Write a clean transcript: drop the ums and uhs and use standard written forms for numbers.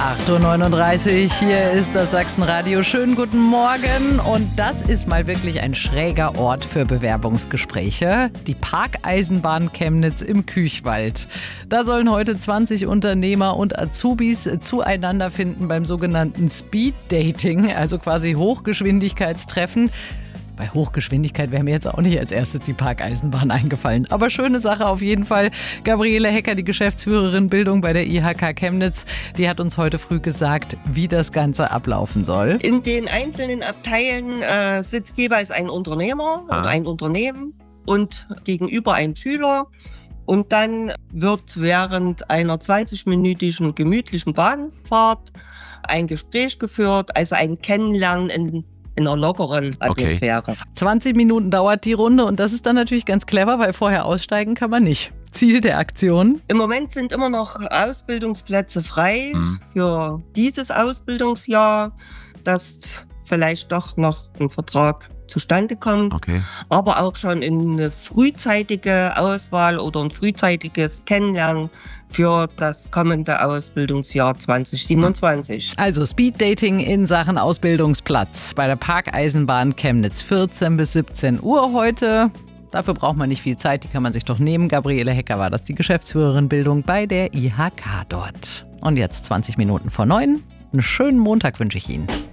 8:39 Uhr, hier ist das Sachsenradio. Schönen guten Morgen. Und das ist mal wirklich ein schräger Ort für Bewerbungsgespräche. Die Parkeisenbahn Chemnitz im Küchwald. Da sollen heute 20 Unternehmer und Azubis zueinander finden beim sogenannten Speed Dating, also quasi Hochgeschwindigkeitstreffen. Bei Hochgeschwindigkeit wäre mir jetzt auch nicht als erstes die Parkeisenbahn eingefallen. Aber schöne Sache auf jeden Fall. Gabriele Hecker, die Geschäftsführerin Bildung bei der IHK Chemnitz, die hat uns heute früh gesagt, wie das Ganze ablaufen soll. In den einzelnen Abteilen sitzt jeweils ein Unternehmer oder ein Unternehmen und gegenüber ein Schüler. Und dann wird während einer 20-minütigen gemütlichen Bahnfahrt ein Gespräch geführt, also ein Kennenlernen in einer lockeren Atmosphäre. Okay. 20 Minuten dauert die Runde und das ist dann natürlich ganz clever, weil vorher aussteigen kann man nicht. Ziel der Aktion? Im Moment sind immer noch Ausbildungsplätze frei für dieses Ausbildungsjahr, dass vielleicht doch noch ein Vertrag zustande kommt, aber auch schon eine frühzeitige Auswahl oder ein frühzeitiges Kennenlernen für das kommende Ausbildungsjahr 2027. Also Speeddating in Sachen Ausbildungsplatz bei der Parkeisenbahn Chemnitz, 14 bis 17 Uhr heute. Dafür braucht man nicht viel Zeit, die kann man sich doch nehmen. Gabriele Hecker war das, die Geschäftsführerin Bildung bei der IHK dort. Und jetzt 20 Minuten vor 9. Einen schönen Montag wünsche ich Ihnen.